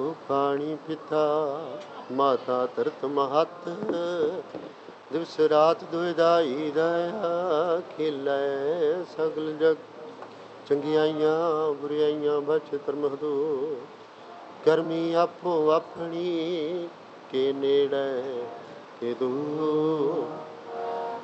ਪਾਣੀ ਪਿਤਾ ਮਾਤਾ ਧਰਤ ਮਹਤ ਦਿਵਸ ਰਾਤ ਦੁਇਦਾਈ ਦਇਆ ਖਿਲੈ ਸਗਲ ਜਗ ਚੰਗਿਆਈਆਂ ਬੁਰਿਆਈਆਂ ਬਚ ਧਰਮ ਹਦੂਰ ਕਰਮੀ ਆਪੋ ਆਪਣੀ ਕੇ ਨੇੜੇ ਕੇ ਦੂਰ